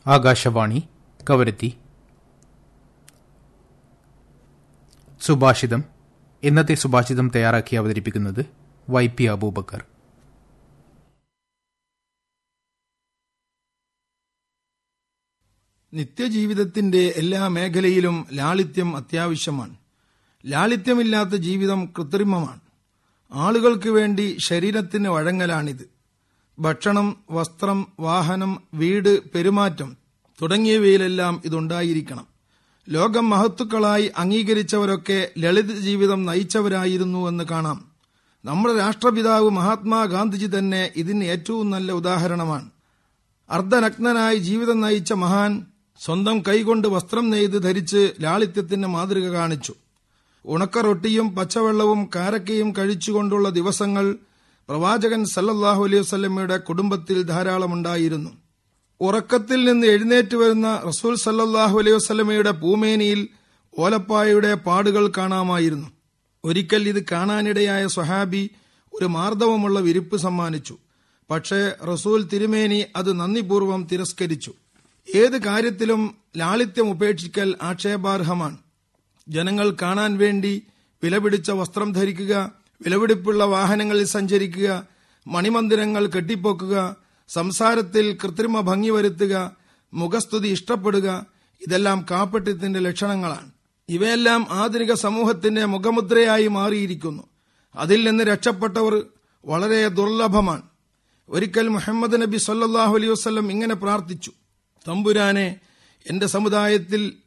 ആകാശവാണി കവരത്തി. സുഭാഷിതം. ഇന്നത്തെ സുഭാഷിതം തയ്യാറാക്കി അവതരിപ്പിക്കുന്നത് YP അബൂബക്കർ. നിത്യജീവിതത്തിന്റെ എല്ലാ മേഖലയിലും ലാളിത്യം അത്യാവശ്യമാണ്. ലാളിത്യമില്ലാത്ത ജീവിതം കൃത്രിമമാണ്. ആളുകൾക്ക് വേണ്ടി ശരീരത്തിന് വഴങ്ങലാണിത്. ഭക്ഷണം, വസ്ത്രം, വാഹനം, വീട്, പെരുമാറ്റം തുടങ്ങിയവയിലെല്ലാം ഇതുണ്ടായിരിക്കണം. ലോകം മഹത്തുക്കളായി അംഗീകരിച്ചവരൊക്കെ ലളിത ജീവിതം നയിച്ചവരായിരുന്നു എന്ന് കാണാം. നമ്മുടെ രാഷ്ട്രപിതാവ് മഹാത്മാഗാന്ധിജി തന്നെ ഇതിന് ഏറ്റവും നല്ല ഉദാഹരണമാണ്. അർദ്ധനഗ്നനായി ജീവിതം നയിച്ച മഹാൻ സ്വന്തം കൈകൊണ്ട് വസ്ത്രം നെയ്ത് ധരിച്ച് ലാളിത്യത്തിന് മാതൃക കാണിച്ചു. ഉണക്ക റൊട്ടിയും പച്ചവെള്ളവും കാരക്കയും കഴിച്ചുകൊണ്ടുള്ള ദിവസങ്ങൾ പ്രവാചകൻ സല്ലല്ലാഹു അലൈഹി വസല്ലമയുടെ കുടുംബത്തിൽ ധാരാളമുണ്ടായിരുന്നു. ഉറക്കത്തിൽ നിന്ന് എഴുന്നേറ്റ് വരുന്ന റസൂൽ സല്ലല്ലാഹു അലൈഹി വസല്ലമയുടെ പൂമേനിയിൽ ഓലപ്പായയുടെ പാടുകൾ കാണാമായിരുന്നു. ഒരിക്കൽ ഇത് കാണാനിടയായ സ്വഹാബി ഒരു മാർദ്ദവമുള്ള വിരിപ്പ് സമ്മാനിച്ചു. പക്ഷേ റസൂൽ തിരുമേനി അത് നന്ദിപൂർവ്വം തിരസ്കരിച്ചു. ഏത് കാര്യത്തിലും ലാളിത്യം ഉപേക്ഷിക്കൽ ആക്ഷേപാർഹമാണ്. ജനങ്ങൾ കാണാൻ വേണ്ടി വിലപിടിച്ച വസ്ത്രം ധരിക്കുക, വിലപിടിപ്പുള്ള വാഹനങ്ങളിൽ സഞ്ചരിക്കുക, മണിമന്ദിരങ്ങൾ കെട്ടിപ്പൊക്കുക, സംസാരത്തിൽ കൃത്രിമ ഭംഗി വരുത്തുക, മുഖസ്തുതി ഇഷ്ടപ്പെടുക, ഇതെല്ലാം കാപട്യത്തിന്റെ ലക്ഷണങ്ങളാണ്. ഇവയെല്ലാം ആധുനിക സമൂഹത്തിന്റെ മുഖമുദ്രയായി മാറിയിരിക്കുന്നു. അതിൽ നിന്ന് രക്ഷപ്പെട്ടവർ വളരെ ദുർലഭമാണ്. ഒരിക്കൽ മുഹമ്മദ് നബി സല്ലല്ലാഹു അലൈഹി വസല്ലം ഇങ്ങനെ പ്രാർത്ഥിച്ചു: തമ്പുരാനെ, എന്റെ സമുദായത്തിൽ